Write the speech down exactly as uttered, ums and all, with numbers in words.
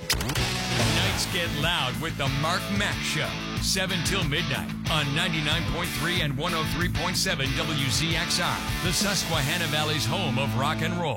Nights get loud with the Mark Mack Show. seven till midnight on ninety-nine point three and one oh three point seven W Z X R, the Susquehanna Valley's home of rock and roll.